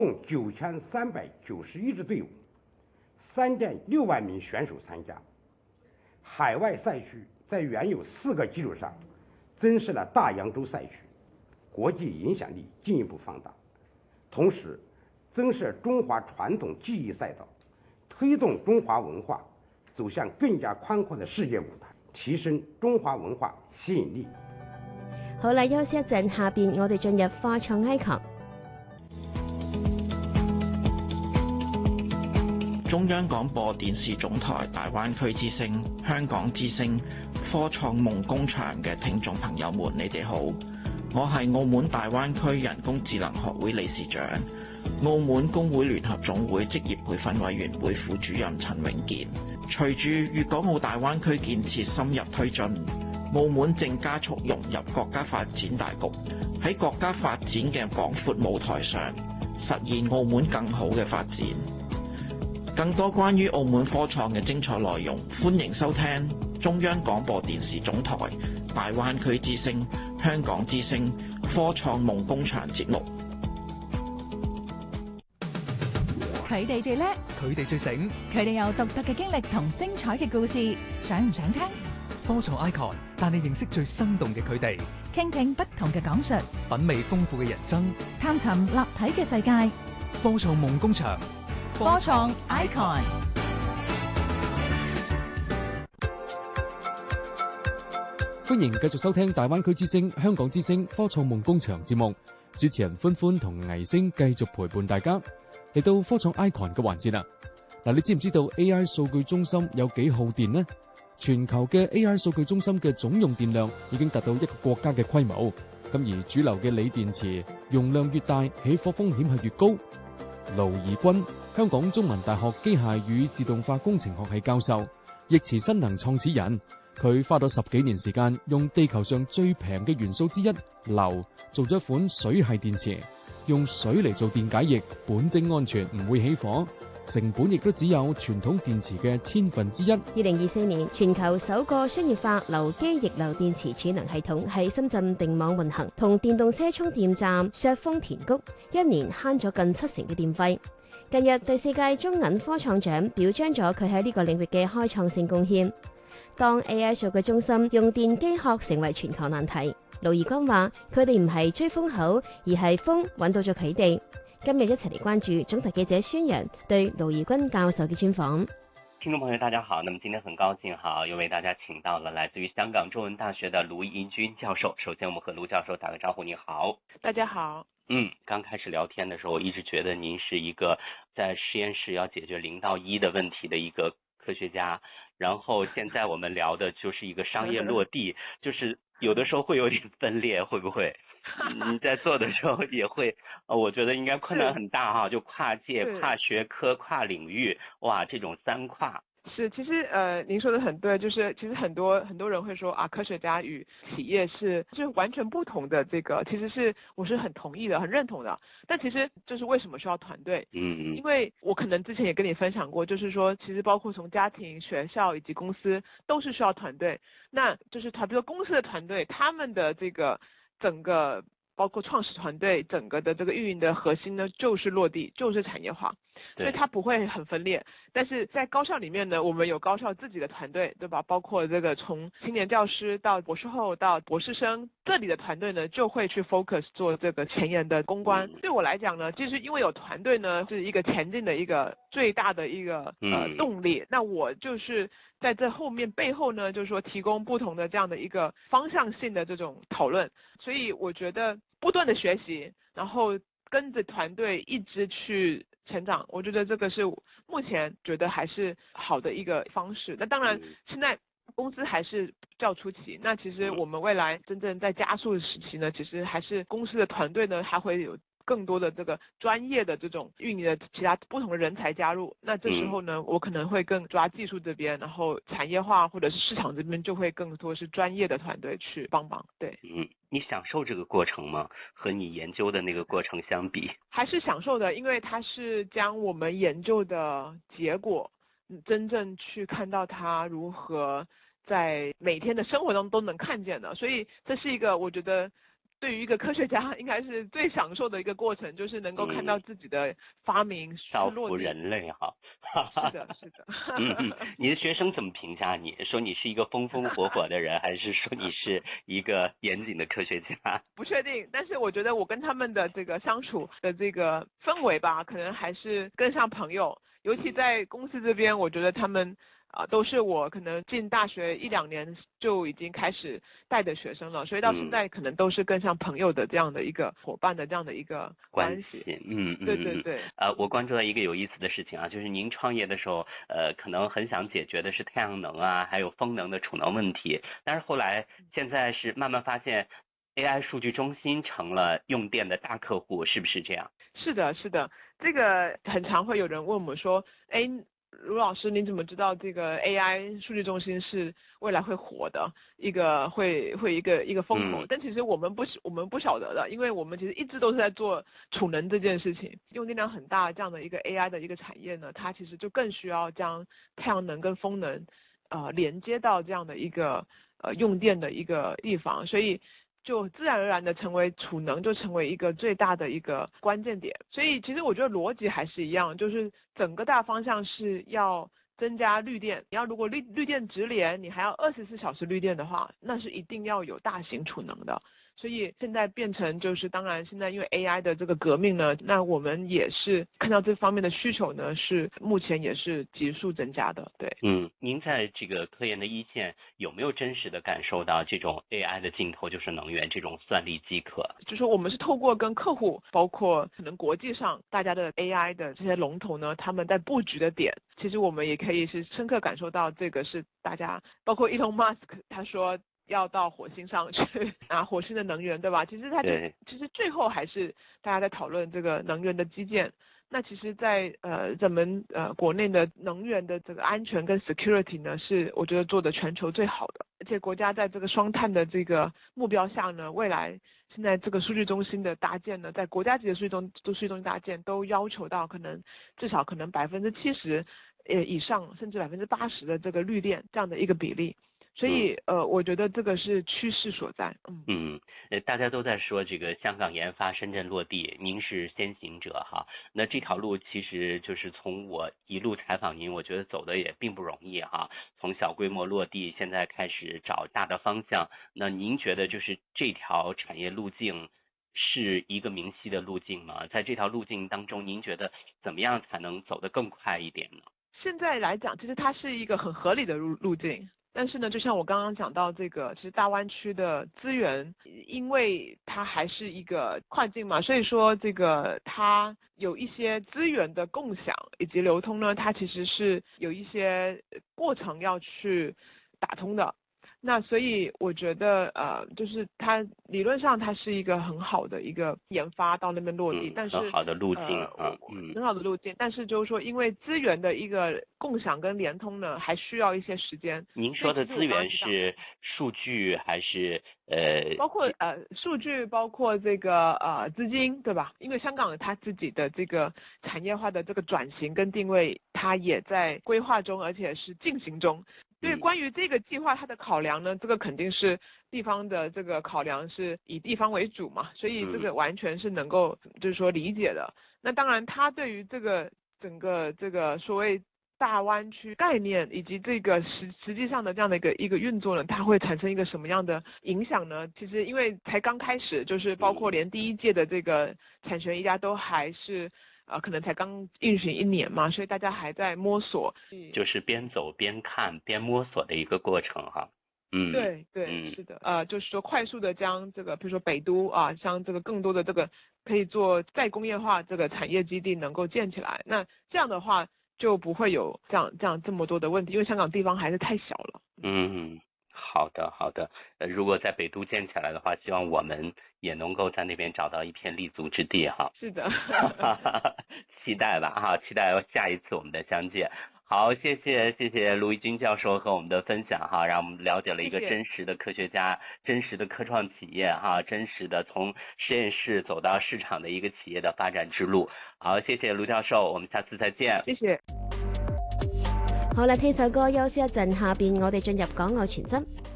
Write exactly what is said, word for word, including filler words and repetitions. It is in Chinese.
共九千三百九十一支队伍，三点六万名选手参加。海外赛区在原有四个基础上增设了大洋洲赛区，国际影响力进一步放大。同时，增设中华传统技艺赛道，推動中華文化走向更加寬闊的世界舞台，提升中華文化吸引力。 好啦，休息一陣，下邊我哋進入科創 icon。 中央廣播電視總台大灣區之聲、香港之聲、科創夢工場嘅聽眾朋友們，你哋好，我係澳門大灣區人工智能學會理事長、澳門工會聯合總會職業培訓委員會副主任陳永健。隨住粵港澳大灣區建設深入推進，澳門正加速融入國家發展大局，喺國家發展嘅廣闊舞台上，實現澳門更好嘅發展。更多關於澳門科創嘅精彩內容，歡迎收聽中央廣播電視總台大灣區之聲、香港之聲科創夢工場節目。 佢哋最叻， 佢哋最醒， 佢哋有獨特嘅經歷同精彩嘅故事，想唔想聽？ 科創 icon 帶你認識最生動嘅佢哋， 傾聽不同嘅講述， 品味豐富嘅人生， 探尋立體嘅世界。 科創夢工場， 科創 icon。 歡迎繼續收聽大灣區之聲、香港之聲科創夢工場節目，主持人歡歡同倪星繼續陪伴大家嚟到科創 icon 嘅環節啦。嗱，你知唔知道 A I 數據中心有幾耗電呢？全球嘅 A I 數據中心嘅總用電量已經達到一個國家嘅規模，咁而主流嘅鋰電池容量越大，起火風險係越高。盧怡君，香港中文大學機械與自動化工程學系教授，易馳新能創始人。佢花咗十幾年時間，用地球上最平嘅元素之一硫做咗一款水系電池，用水嚟做電解液，本證安全，唔會起火，成本亦都只有傳統電池嘅千分之一。 二零二四年，全球首個商業化流機逆流電池儲能系統喺深圳並網運行，同電動車充電站削峰填谷，一年慳咗近七成嘅電費。近日第四屆中銀科創獎表彰咗佢喺呢個領域嘅開創性貢獻。當 A I 數據中心用電機學成為全球難題，盧怡君話佢哋唔係追風口，而係風揾到咗佢哋。今日一齊嚟關注總台記者宣揚對盧怡君教授嘅專訪。 聽眾朋友大家好，那麼今天很高興哈，又為大家請到了來自於香港中文大學的盧怡君教授。首先我們和盧教授打個招呼，你好。 大家好。 嗯，剛開始聊天的時候，我一直覺得您是一個在實驗室要解決零到一的問題的一個科學家，然後現在我們聊的就是一個商業落地，就是有的時候會有點分裂，會不會？你在做的時候也會，呃，我覺得應該困難很大哈，就跨界、跨學科、跨領域，哇，這種三跨。 是，其實呃，您說的很對，就是其實很多很多人會說啊，科學家與企業是就是完全不同的，這個其實是我是很同意的，很認同的。但其實就是為什麼需要團隊？ 嗯， 因為我可能之前也跟你分享過，就是說其實包括從家庭、學校以及公司都是需要團隊。那就是他比如說公司的團隊，他們的這個整個包括創始團隊整個的這個運營的核心呢，就是落地，就是產業化。所以它不會很分裂，但是在高校裡面呢，我們有高校自己的團隊，對吧？包括這個從青年教師到博士後到博士生，這裡的團隊呢就會去 focus 做這個前沿的公關。對我來講呢，其實因為有團隊呢，是一個前進的一個最大的一個呃動力。那我就是在這後面背後呢，就是說提供不同的這樣的一個方向性的這種討論。所以我覺得不斷的學習，然後跟着團隊一直去成長，我覺得這個是目前覺得還是好的一個方式。那當然，現在公司還是較初期。那其實我們未來真正在加速的時期呢，其實還是公司的團隊呢，還會有更多的這個專業的這種運營的其他不同的人才加入。那這時候呢，我可能會更抓技術這邊，然後產業化或者是市場這邊就會更多是專業的團隊去幫忙。對， 嗯，你享受這個過程嗎？和你研究的那個過程相比， 還是享受的，因為它是將我們研究的結果真正去看到它如何在每天的生活中都能看見的，所以這是一個我覺得对于一个科学家应该是最享受的一个过程，就是能够看到自己的发明造福人类哈。 是的，是的。 嗯嗯，你的学生怎么评价你？说你是一个风风火火的人，还是说你是一个严谨的科学家？ 不确定，但是我觉得我跟他们的这个相处的这个氛围吧，可能还是更像朋友。尤其在公司这边，我觉得他们啊、呃、都是我可能进大学一两年就已经开始带的学生了，所以到现在可能都是更像朋友的这样的一个伙伴的这样的一个关系。 嗯嗯， 对对对。 呃，我关注到一个有意思的事情啊，就是您创业的时候，呃，可能很想解决的是太阳能啊，还有风能的储能问题，但是后来现在是慢慢发现A I 数据中心成了用电的大客户，是不是这样？ 是的，是的，这个很常会有人问我们说，哎，卢老师，你怎么知道这个 A I 数据中心是未来会火的一个会会一个一个风口？嗯、但其实我们不我们不晓得的，因为我们其实一直都是在做储能这件事情，用电量很大这样的一个 A I 的一个产业呢，它其实就更需要将太阳能跟风能呃连接到这样的一个呃用电的一个地方，所以就自然而然的成为储能就成为一个最大的一个关键点。所以其实我觉得逻辑还是一样，就是整个大方向是要增加绿电，你要如果绿绿电直连，你还要二十四小时绿电的话，那是一定要有大型储能的。所以现在变成就是当然现在因为 A I 的这个革命呢，那我们也是看到这方面的需求呢是目前也是急速增加的。对， 嗯，您在这个科研的一线有没有真实的感受到这种 A I 的尽头就是能源这种算力饥渴？ 就是我们是透过跟客户，包括可能国际上大家的 A I 的这些龙头呢，他们在布局的点，其实我们也可以是深刻感受到这个是大家，包括 Elon Musk 他说要到火星上去拿火星的能源，对吧？其实它就其实最后还是大家在讨论这个能源的基建。那其实在呃咱们呃国内的能源的这个安全跟 security 呢，是我觉得做的全球最好的。而且国家在这个双碳的这个目标下呢，未来现在这个数据中心的搭建呢，在国家级的数据中数据中心搭建都要求到可能至少可能百分之七十呃以上，甚至百分之八十的这个绿电这样的一个比例。所以呃，我觉得这个是趋势所在。嗯嗯，呃，大家都在说这个香港研发，深圳落地，您是先行者哈。那这条路其实就是从我一路采访您，我觉得走的也并不容易哈。从小规模落地，现在开始找大的方向。那您觉得就是这条产业路径是一个明晰的路径吗？在这条路径当中，您觉得怎么样才能走得更快一点呢？ 现在来讲，其实它是一个很合理的路路径。但是呢，就像我刚刚讲到这个，其实大湾区的资源，因为它还是一个跨境嘛，所以说这个它有一些资源的共享以及流通呢，它其实是有一些过程要去打通的。那所以我觉得呃，就是它理论上它是一个很好的一个研发到那边落地， 嗯、 但是很好的路径呃、 啊，嗯， 很好的路径，但是就是说因为资源的一个共享跟联通呢，还需要一些时间。 您说的资源是数据还是呃？ 包括呃数据，包括这个呃资金，对吧？因为香港它自己的这个产业化的这个转型跟定位，它也在规划中，而且是进行中。所以关于这个计划，它的考量呢，这个肯定是地方的这个考量是以地方为主嘛，所以这个完全是能够就是说理解的。那当然，它对于这个整个这个所谓大湾区概念以及这个实实际上的这样的一个一个运作呢，它会产生一个什么样的影响呢？其实因为才刚开始，就是包括连第一届的这个产权一家都还是。呃，可能才刚运行一年嘛，所以大家还在摸索， 就是边走边看边摸索的一个过程哈。嗯， 对对、嗯，是的，呃，就是说快速的将这个，比如说北都啊，像这个更多的这个可以做再工业化这个产业基地能够建起来，那这样的话就不会有这样这样这么多的问题，因为香港地方还是太小了。 嗯。好的，好的。呃，如果在北都建起来的话，希望我们也能够在那边找到一片立足之地哈。 是的， 期待吧哈，期待下一次我们的相见。好，谢谢谢谢卢怡君教授和我们的分享哈，让我们了解了一个真实的科学家、谢谢真实的科创企业哈，真實的從實驗室走到市場的一個企業的發展之路。好，謝謝盧教授，我們下次再見。 謝謝。 好啦，聽首歌休息一陣，下邊我哋進入港澳傳真。